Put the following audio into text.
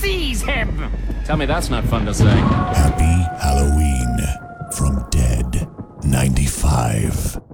Seize him! Tell me that's not fun to say. Happy Halloween from Dead 95.